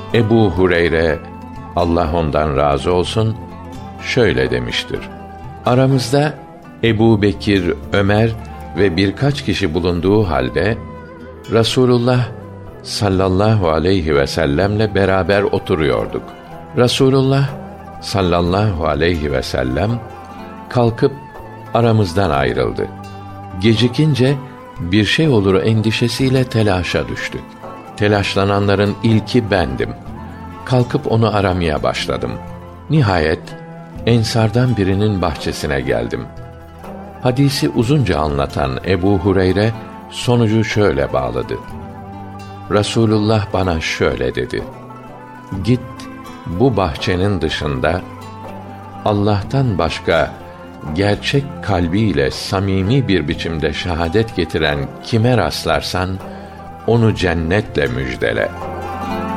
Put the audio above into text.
Ebu Hureyre, Allah ondan razı olsun, şöyle demiştir: aramızda Ebu Bekir, Ömer ve birkaç kişi bulunduğu halde Resulullah sallallahu aleyhi ve sellemle beraber oturuyorduk. Resulullah sallallahu aleyhi ve sellem kalkıp aramızdan ayrıldı. Gecikince bir şey olur endişesiyle telaşa düştük. Telaşlananların ilki bendim. Kalkıp onu aramaya başladım. Nihayet ensardan birinin bahçesine geldim. Hadisi uzunca anlatan Ebu Hureyre sonucu şöyle bağladı: Resulullah bana şöyle dedi: git bu bahçenin dışında Allah'tan başka gerçek kalbiyle samimi bir biçimde şehadet getiren kime rastlarsan onu cennetle müjdele.